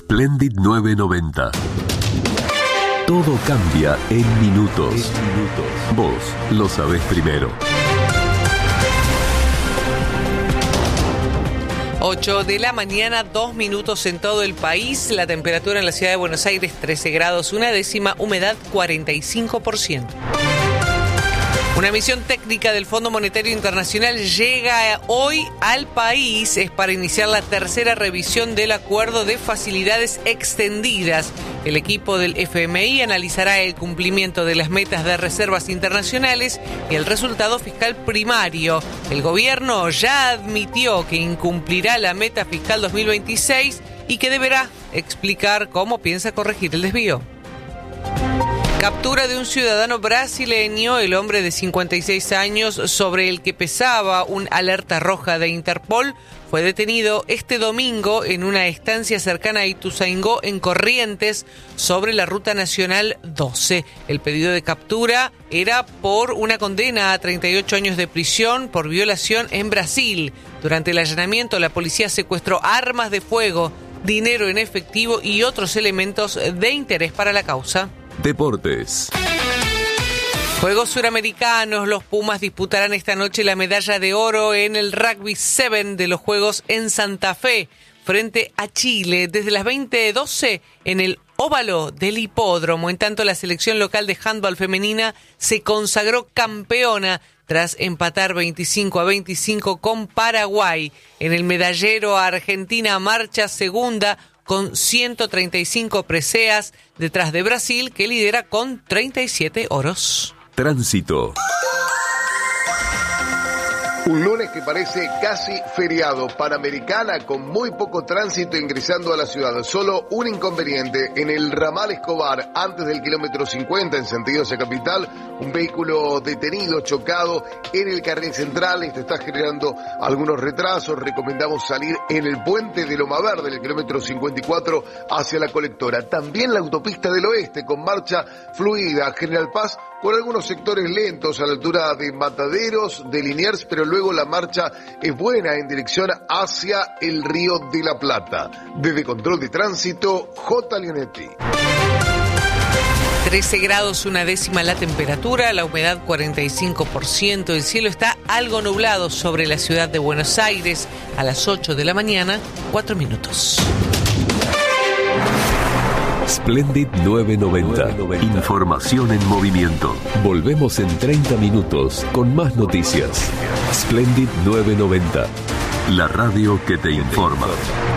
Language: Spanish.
Splendid 990. Todo cambia en minutos. Vos lo sabés primero. 8 de la mañana, 2 minutos en todo el país. La temperatura en la ciudad de Buenos Aires, 13 grados, 1/10, humedad 45%. Una misión técnica del Fondo Monetario Internacional llega hoy al país. Es para iniciar la tercera revisión del acuerdo de facilidades extendidas. El equipo del FMI analizará el cumplimiento de las metas de reservas internacionales y el resultado fiscal primario. El gobierno ya admitió que incumplirá la meta fiscal 2026 y que deberá explicar cómo piensa corregir el desvío. Captura de un ciudadano brasileño, el hombre de 56 años, sobre el que pesaba una alerta roja de Interpol, fue detenido este domingo en una estancia cercana a Ituzaingó, en Corrientes, sobre la Ruta Nacional 12. El pedido de captura era por una condena a 38 años de prisión por violación en Brasil. Durante el allanamiento, la policía secuestró armas de fuego, dinero en efectivo y otros elementos de interés para la causa. Deportes. Juegos Suramericanos. Los Pumas disputarán esta noche la medalla de oro en el Rugby 7 de los Juegos en Santa Fe, frente a Chile, desde las 20:12 en el óvalo del Hipódromo. En tanto, la selección local de handball femenina se consagró campeona tras empatar 25-25 con Paraguay. En el medallero, Argentina marcha segunda con 135 preseas, detrás de Brasil, que lidera con 37 oros. Tránsito. Un lunes que parece casi feriado. Panamericana con muy poco tránsito ingresando a la ciudad. Solo un inconveniente. En el ramal Escobar, antes del kilómetro 50 en sentido hacia capital, un vehículo detenido, chocado en el carril central. Esto está generando algunos retrasos. Recomendamos salir en el puente de Loma Verde, del kilómetro 54 hacia la colectora. También la autopista del oeste con marcha fluida. General Paz con algunos sectores lentos a la altura de Mataderos, de Liniers, pero luego la marcha es buena en dirección hacia el Río de la Plata. Desde Control de Tránsito, J. Leonetti. 13 grados, 1/10 la temperatura, la humedad 45%. El cielo está algo nublado sobre la ciudad de Buenos Aires. A las 8 de la mañana, 4 minutos. Splendid 990. Información en movimiento. Volvemos en 30 minutos con más noticias. Splendid 990. La radio que te informa.